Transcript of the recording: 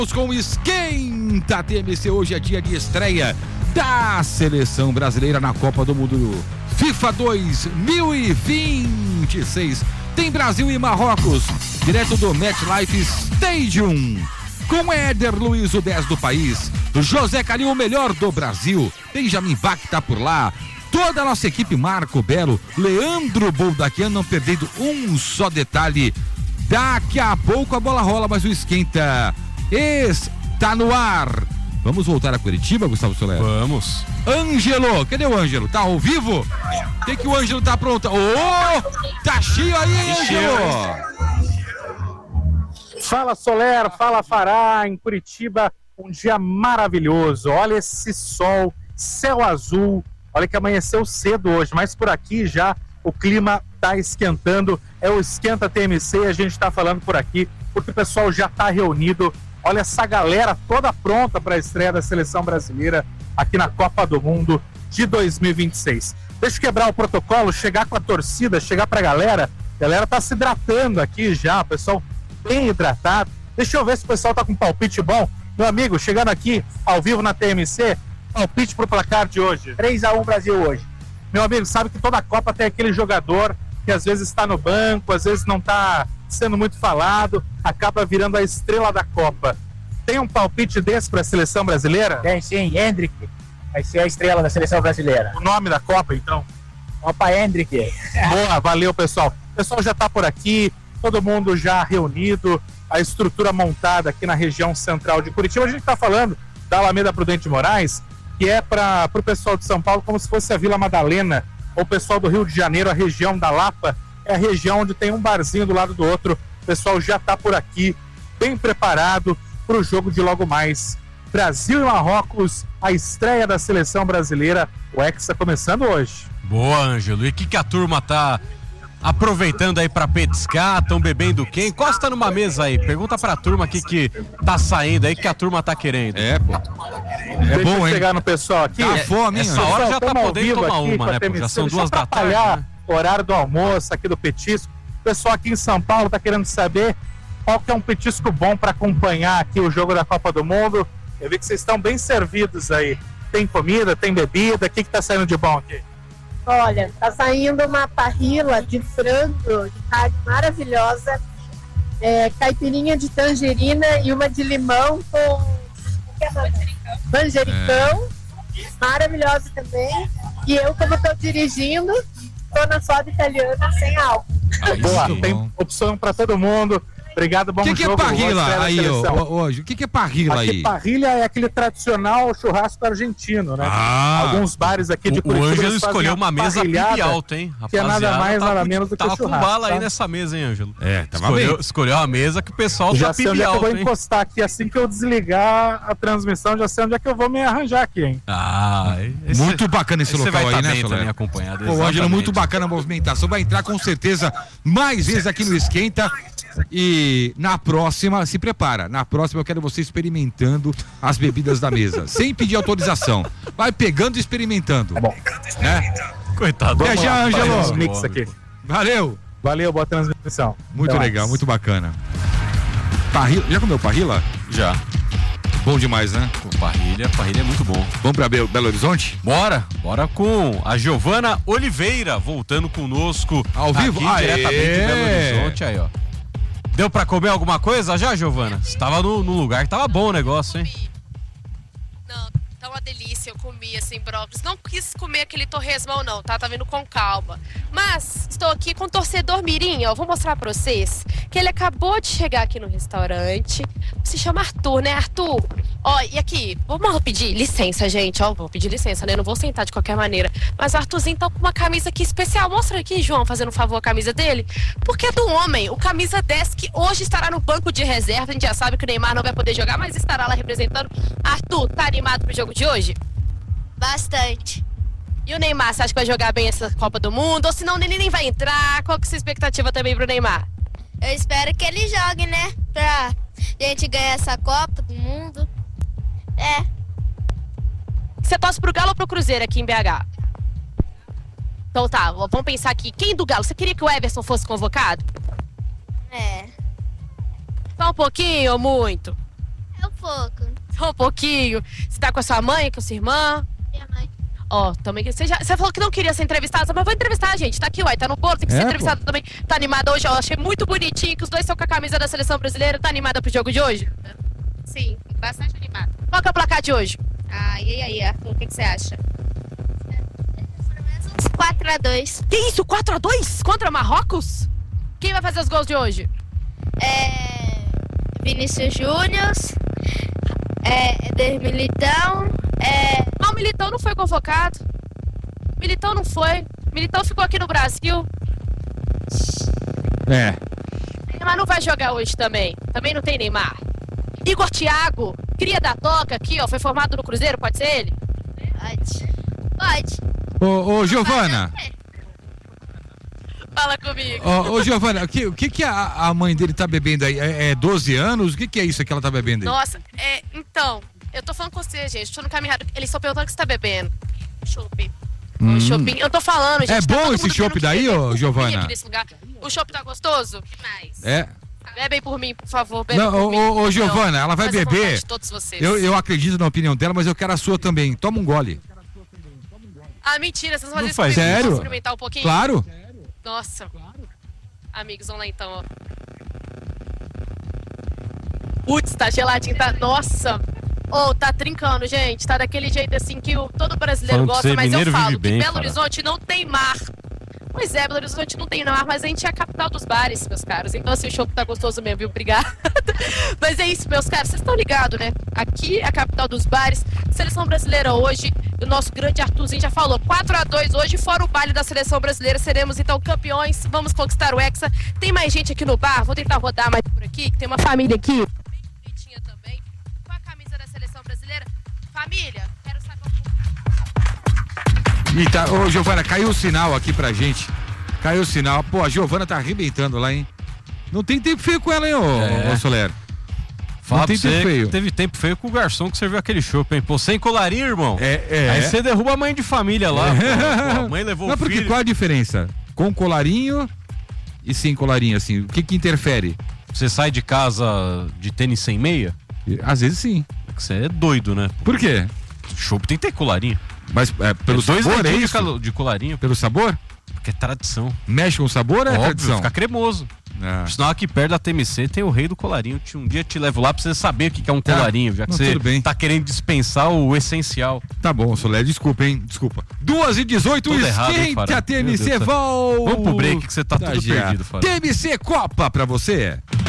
Com o Esquenta TMC, hoje é dia de estreia da Seleção Brasileira na Copa do Mundo FIFA 2026. Tem Brasil e Marrocos, direto do MetLife Stadium, com Éder Luiz, o 10 do país, José Calil, o melhor do Brasil, Benjamin Bach tá por lá, toda a nossa equipe, Marco Belo, Leandro Boldaquian, não perdendo um só detalhe. Daqui a pouco a bola rola, mas o Esquenta está no ar. Vamos voltar a Curitiba, Gustavo Soler? Vamos. Ângelo, cadê o Ângelo? Tá ao vivo? O que o Ângelo tá pronto? Tá cheio aí, Ângelo! Fala, Soler, fala, Fará, em Curitiba, um dia maravilhoso. Olha esse sol, céu azul. Olha que amanheceu cedo hoje, mas por aqui já o clima tá esquentando. É o Esquenta TMC, a gente tá falando por aqui, porque o pessoal já tá reunido. Olha essa galera toda pronta para a estreia da Seleção Brasileira aqui na Copa do Mundo de 2026. Deixa eu quebrar o protocolo, chegar com a torcida, chegar para a galera tá se hidratando aqui já, o pessoal bem hidratado. Deixa eu ver se o pessoal tá com palpite bom. Meu amigo, chegando aqui ao vivo na TMC, palpite pro placar de hoje. 3-1 Brasil hoje. Meu amigo, sabe que toda Copa tem aquele jogador que às vezes está no banco, às vezes não está sendo muito falado, acaba virando a estrela da Copa. Tem um palpite desse para a Seleção Brasileira? Tem sim, Hendrick vai ser a estrela da Seleção Brasileira. O nome da Copa, então? Copa Hendrick. Boa, valeu, pessoal. O pessoal já está por aqui, todo mundo já reunido, a estrutura montada aqui na região central de Curitiba. A gente está falando da Alameda Prudente de Moraes, que é para o pessoal de São Paulo como se fosse a Vila Madalena, ou o pessoal do Rio de Janeiro, a região da Lapa, é a região onde tem um barzinho do lado do outro. O pessoal já está por aqui, bem preparado para o jogo de logo mais. Brasil e Marrocos, a estreia da Seleção Brasileira, o Hexa começando hoje. Boa, Ângelo. E o que a turma tá aproveitando aí para petiscar? Estão bebendo quem? Encosta numa mesa aí, pergunta pra turma aqui que tá saindo aí, que a turma tá querendo. Pô. Deixa eu chegar no pessoal aqui. Tá fome, hein? Essa hora já tá podendo tomar uma, né? Pô, já são 2 da tarde, né? O horário do almoço aqui do petisco. O pessoal aqui em São Paulo tá querendo saber qual que é um petisco bom para acompanhar aqui o jogo da Copa do Mundo. Eu vi que vocês estão bem servidos aí. Tem comida, tem bebida, o que tá saindo de bom aqui? Olha, tá saindo uma parrilla de frango de carne maravilhosa, caipirinha de tangerina e uma de limão com manjericão, maravilhosa também. E eu, como tô dirigindo, tô na soda italiana sem álcool. Boa, tem opção para todo mundo. Obrigado, bom jogo. O que é parrilla aí hoje? O que é parrilla aí? Parrilla é aquele tradicional churrasco argentino, né? Alguns bares aqui de Curitiba. O Ângelo escolheu uma mesa pipi alta, hein? Que é nada mais, nada menos do que churrasco. Tava com bala aí nessa mesa, hein, Ângelo? Escolheu a mesa que o pessoal já tá sei onde pipi é que alto, eu vou encostar aqui assim que eu desligar a transmissão, já sei onde é que eu vou me arranjar aqui, hein? Muito bacana esse local aí, né, Soler? Acompanhado. Pô, Ângelo, muito bacana a movimentação. Vai entrar com certeza mais vezes aqui no Esquenta. E na próxima, se prepara. Na próxima eu quero você experimentando as bebidas da mesa, sem pedir autorização. Vai pegando e experimentando. Tá bom. Né? Coitado. Até já, Ângelo. Mix aqui. Valeu, boa transmissão. Muito legal, muito bacana. Parrilla, já comeu parrilla? Já. Bom demais, né? Parrilla é muito bom. Vamos pra Belo Horizonte? Bora com a Giovana Oliveira voltando conosco ao vivo, diretamente de Belo Horizonte, aí ó. Deu pra comer alguma coisa já, Giovana? Você tava no lugar que tava bom o negócio, hein? Não, tá uma delícia, eu comi assim brócolis. Não quis comer aquele torresmão não, tá? Tá vindo com calma. Mas estou aqui com o torcedor mirim, ó. Vou mostrar pra vocês que ele acabou de chegar aqui no restaurante. Se chama Arthur, né, Arthur? Ó, e aqui, vamos pedir licença, gente, ó. Vou pedir licença, né? Não vou sentar de qualquer maneira. Mas o Arthurzinho tá com uma camisa aqui especial. Mostra aqui, João, fazendo um favor a camisa dele. Porque é do homem, o camisa 10 que hoje estará no banco de reserva. A gente já sabe que o Neymar não vai poder jogar, mas estará lá representando. Arthur, tá animado pro jogo de hoje? Bastante. E o Neymar, você acha que vai jogar bem essa Copa do Mundo? Ou senão ele nem vai entrar? Qual que é a sua expectativa também pro Neymar? Eu espero que ele jogue, né? Pra gente ganhar essa Copa do Mundo. Você torce pro Galo ou pro Cruzeiro aqui em BH? Então tá, vamos pensar aqui. Quem do Galo? Você queria que o Everson fosse convocado? É. Só um pouquinho ou muito? Eu pouco. Só um pouquinho. Você tá com a sua mãe, com a sua irmã? Minha mãe. Ó, também. Você falou que não queria ser entrevistada, mas vou entrevistar, gente. Tá aqui, uai, tá no bolo, tem que ser entrevistada também. Tá animada hoje, ó. Achei muito bonitinho que os dois estão com a camisa da seleção brasileira. Tá animada pro jogo de hoje? Sim, bastante animada. Qual que é o placar de hoje? E aí, Arthur, o que você acha? Pelo menos uns 4-2. Que isso? 4-2 contra Marrocos? Quem vai fazer os gols de hoje? Vinícius Júnior, Éder Militão, O Militão não foi convocado. Militão não foi. Militão ficou aqui no Brasil. Neymar não vai jogar hoje também. Também não tem Neymar. Igor Thiago, cria da Toca aqui, ó. Foi formado no Cruzeiro, pode ser ele? Pode. Ô, Giovana. Fala comigo. Ô, Giovana, o que a mãe dele tá bebendo aí? É 12 anos? O que é isso que ela tá bebendo aí? Nossa, então, eu tô falando com você, gente. Tô no caminho errado. Eles estão perguntando o que você tá bebendo. Chopp. O choppinho. Eu tô falando, gente. É tá bom todo esse mundo chopp tendo que daí, beber ô, Giovana? aqui nesse lugar. O chopp tá gostoso? Demais. É. Bebem por mim, por favor. Bebem Não, por mim. ô, Giovana, ela vai Faz a vontade beber. de todos vocês. Eu acredito na opinião dela, mas eu quero a sua também. Toma um gole. Ah, mentira. Vocês vão fazer Não isso faz comigo? sério? Posso experimentar um pouquinho? Claro. Nossa. Amigos, vamos lá então, ó. Putz, tá geladinho, tá... Nossa. Tá trincando, gente. Tá daquele jeito assim que todo brasileiro Falando gosta, você, mas eu mineiro falo vive que bem, Belo cara. Horizonte não tem mar. Pois é, Belo Horizonte não tem mar, mas a gente é a capital dos bares, meus caros. Então, assim, o chopp tá gostoso mesmo, viu? Obrigada. Mas é isso, meus caros. Vocês estão ligados, né? Aqui é a capital dos bares. Seleção brasileira hoje. O nosso grande Arthurzinho já falou. 4-2 hoje, fora o baile da seleção brasileira. Seremos, então, campeões. Vamos conquistar o Hexa. Tem mais gente aqui no bar. Vou tentar rodar mais por aqui. Tem uma família aqui. Bem bonitinha também. Com a camisa da seleção brasileira. Família, quero saber um pouco. E tá, ô, Giovana, caiu o sinal aqui pra gente. Caiu o sinal. Pô, a Giovana tá arrebentando lá, hein? Não tem tempo feio com ela, hein, ô Soler? Fala Não tem pra tempo você feio. que teve tempo feio com o garçom que serviu aquele chopp, hein? Pô, sem colarinho, irmão. Aí É. você derruba a mãe de família lá. Pô, a mãe levou Não, o porque filho. qual a diferença? Com colarinho e sem colarinho, assim? O que interfere? Você sai de casa de tênis sem meia? Às vezes sim. Você é doido, né? Por quê? Chopp tem que ter colarinho. Mas pelo Dois sabor, é dedinhos isso? de colarinho, Pelo sabor? porque é tradição. Mexe com o sabor ou é Óbvio, tradição? fica cremoso. Ah. Sinal aqui perto da TMC tem o rei do colarinho. Um dia te levo lá pra você saber o que é um colarinho, já que Não, você tudo bem. tá querendo dispensar o essencial. Tá bom, Soler, desculpa, hein? Desculpa. 2h18, Tudo errado, hein, esquente Fará? a TMC Meu Deus do céu. volta. Vamos pro break que você tá tudo já. perdido, Fará. TMC Copa pra você.